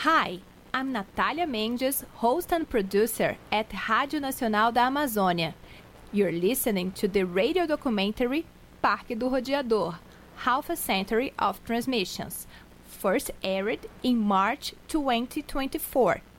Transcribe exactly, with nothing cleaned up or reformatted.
Hi, I'm Natalia Mendes, host and producer at Rádio Nacional da Amazônia. You're listening to the radio documentary Parque do Rodeador, Half a Century of Transmissions, first aired in March twenty twenty-four.